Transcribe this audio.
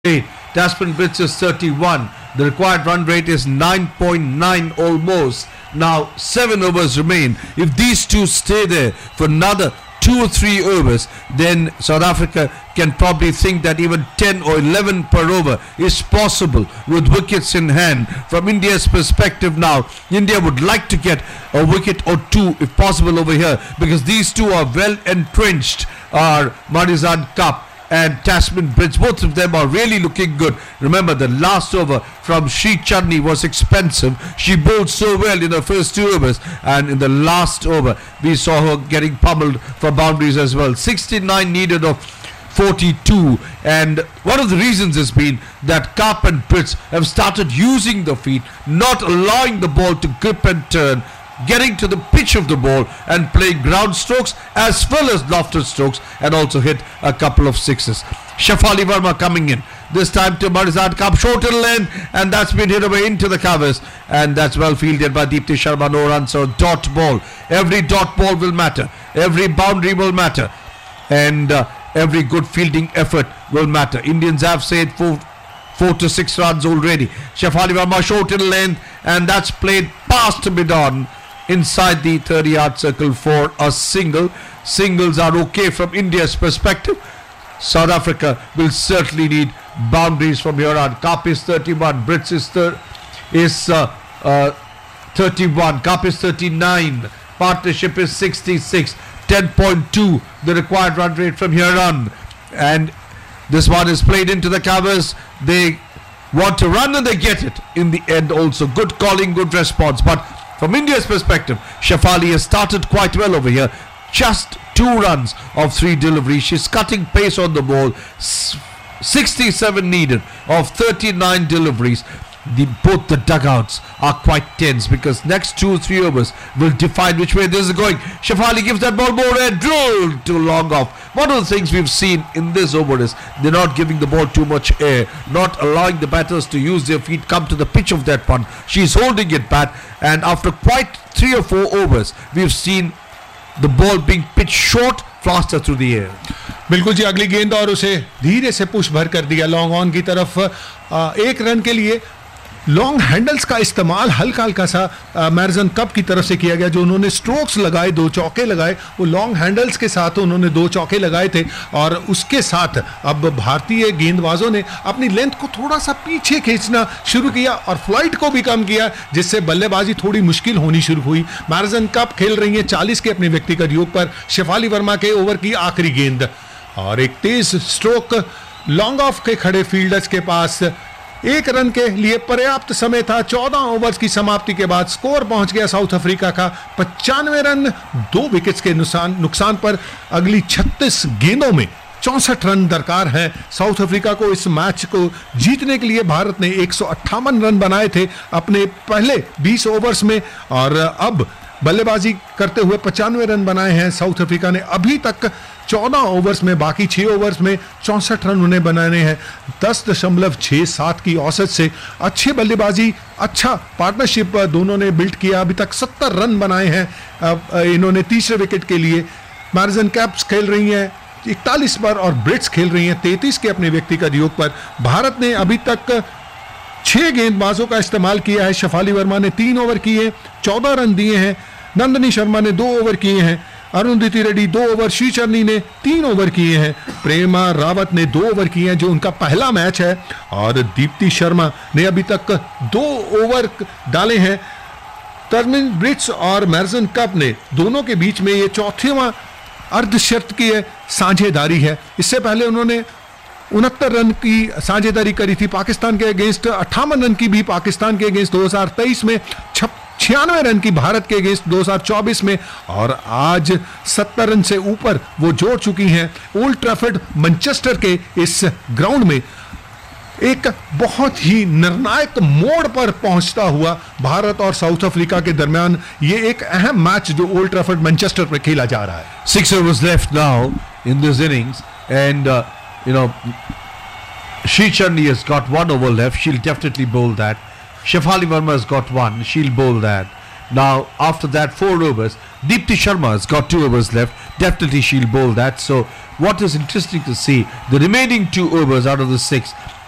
Tasman Brits is 31. The required run rate is 9.9 almost. Now 7 overs remain. If these two stay there for another 2 or 3 overs, then South Africa can probably think that even 10 or 11 per over is possible with wickets in hand. From India's perspective now, India would like to get a wicket or two if possible over here, because these two are well entrenched, are Marizan Cup and Tasman Brits. Both of them are really looking good. Remember, the last over from Sri Chudney was expensive. She bowled so well in her first 2 overs, and in the last over we saw her getting pummeled for boundaries as well. 69 needed of 42, and one of the reasons has been that Cup and Brits have started using the feet, not allowing the ball to grip and turn, getting to the pitch of the ball and playing ground strokes as well as lofted strokes, and also hit a couple of sixes. Shafali Verma coming in, this time to Marizan Cup, short and length, and that's been hit away into the covers, and that's well fielded by Deepti Sharma. No run, so dot ball. Every dot ball will matter, every boundary will matter, and every good fielding effort will matter. Indians have saved 4 to 6 runs already. Shafali Verma short and length, and that's played past mid-on inside the 30-yard circle for a single. Singles are okay from India's perspective. South Africa will certainly need boundaries from here on. Cup is 31, Brits is 31, Cup is 39, partnership is 66, 10.2 the required run rate from here on, and this one is played into the covers. They want to run and they get it in the end also. Good calling, good response. But from India's perspective, Shafali has started quite well over here. Just 2 runs of 3 deliveries. She's cutting pace on the ball. 67 needed of 39 deliveries. Both the dugouts are quite tense, because next 2 or 3 overs will define which way this is going. Shafali gives that ball more air, drilled to long off. One of the things we've seen in this over is they're not giving the ball too much air, not allowing the batters to use their feet, come to the pitch of that one. She's holding it back, and after quite 3 or 4 overs, we've seen the ball being pitched short, faster through the air. बिल्कुल जी, अगली गेंद और उसे धीरे से push भर कर दिया लॉन्ग ऑन की तरफ। 1 रन के लिए लॉन्ग हैंडल्स का इस्तेमाल हल्का हल्का सा मैरिजन कप की तरफ से किया गया। जो उन्होंने स्ट्रोक्स लगाए, 2 चौके लगाए, वो लॉन्ग हैंडल्स के साथ उन्होंने 2 चौके लगाए थे, और उसके साथ अब भारतीय गेंदबाजों ने अपनी लेंथ को थोड़ा सा पीछे खींचना शुरू किया और फ्लाइट को भी कम किया, जिससे बल्लेबाजी थोड़ी मुश्किल होनी शुरू हुई। मैरिजन कप खेल रही हैं 40 के अपने व्यक्तिगत योग पर। शेफाली वर्मा के ओवर की आखिरी गेंद और एक तेज स्ट्रोक लॉन्ग ऑफ के खड़े फील्डर्स के पास। 1 रन के लिए पर्याप्त समय था। 14 ओवर्स की समाप्ति के बाद स्कोर पहुंच गया साउथ अफ्रीका का 95 रन 2 विकेट्स के नुकसान पर। अगली 36 गेंदों में 64 रन दरकार है साउथ अफ्रीका को। इस मैच को जीतने के लिए भारत ने 158 रन बनाए थे अपने पहले 20 ओवर्स में, और अब बल्लेबाजी करते हुए 95 रन बनाए हैं साउथ अफ्रीका ने। अभी तक 14 ओवर्स में, बाकी 6 ओवर्स में 64 रन उन्हें बनाने हैं। 10.67 की औसत से अच्छी बल्लेबाजी, अच्छा पार्टनरशिप दोनों ने बिल्ड किया। अभी तक 70 रन बनाए हैं इन्होंने तीसरे विकेट के लिए। मैरिजन कैप्स खेल रही हैं 41 पर और ब्रिट्स खेल रही हैं 33 के अपने व्यक्तिगत योग पर। भारत ने अभी तक 6 गेंदबाजों का इस्तेमाल किया है। शफाली वर्मा ने 3 ओवर किए, 14 रन दिए हैं। नंदनी शर्मा ने 2 ओवर किए हैं। अरुंधति रेड्डी 2 ओवर, श्री चरनी ने 3 ओवर किए हैं। प्रेमा रावत ने 2 ओवर किए हैं, जो उनका पहला मैच है, और दीप्ति शर्मा ने अभी तक 2 ओवर डाले हैं। टर्मिन ब्रिट्स और मैरिजन कप ने दोनों के बीच में ये 4वां अर्धशतक की साझेदारी है। इससे पहले उन्होंने 69 रन की साझेदारी करी थी पाकिस्तान के अगेंस्ट, 58 रन की भी पाकिस्तान के अगेंस्ट 2023 में, 96 रन की भारत के अगेंस्ट 2024 में, और आज 70 रन से ऊपर वो जोड़ चुकी हैं। ओल्ड ट्रैफर्ड मैनचेस्टर के इस ग्राउंड में एक बहुत ही निर्णायक मोड़ पर पहुंचता हुआ भारत और साउथ अफ्रीका के दरमियान ये एक अहम मैच जो ओल्ड ट्रैफर्ड मैनचेस्टर पर खेला जा रहा है। 6 overs left now in this innings, and Sri Chudney has got 1 over left. She'll definitely bowl that. Shefali Verma has got 1. She'll bowl that. Now, after that, 4 overs. Deepti Sharma has got 2 overs left. Definitely she'll bowl that. So, what is interesting to see, the remaining 2 overs out of the 6,